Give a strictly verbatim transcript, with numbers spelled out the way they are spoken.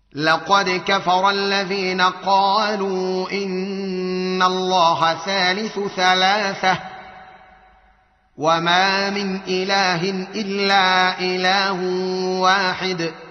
لقد كفر الذين قالوا إن الله ثالث ثلاثة وما من إله إلا إله واحد